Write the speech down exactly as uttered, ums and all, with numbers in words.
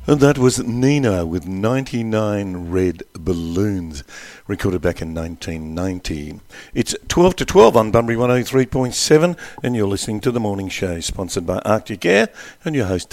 And that was Nina with ninety-nine Red Balloons, recorded back in nineteen ninety. It's twelve to twelve on Bunbury one oh three point seven, and you're listening to The Morning Show, sponsored by Arctic Air, and your host